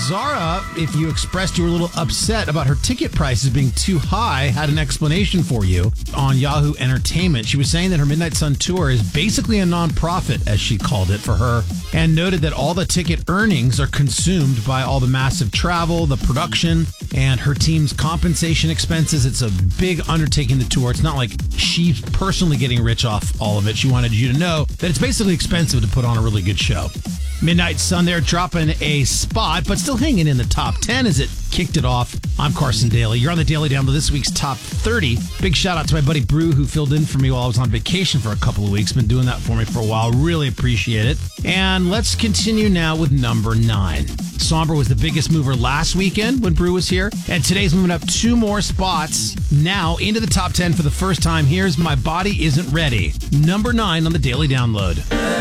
Zara, if you expressed you were a little upset about her ticket prices being too high, had an explanation for you on Yahoo Entertainment. She was saying that her Midnight Sun tour is basically a nonprofit, as she called it, for her, and noted that all the ticket earnings are consumed by all the massive travel, the production, and her team's compensation expenses. It's a big undertaking, the tour. It's not like she's personally getting rich off all of it. She wanted you to know that it's basically expensive to put on a really good show. Midnight Sun there dropping a spot, but still hanging in the top 10 as it kicked it off. I'm Carson Daly. You're on the Daily Download, this week's top 30. Big shout out to my buddy Brew, who filled in for me while I was on vacation for a couple of weeks. Been doing that for me for a while. Really appreciate it. And let's continue now with number 9. Somber was the biggest mover last weekend when Brew was here. And today's moving up 2 more spots now into the top 10 for the first time. Here's My Body Isn't Ready. Number 9 on the Daily Download.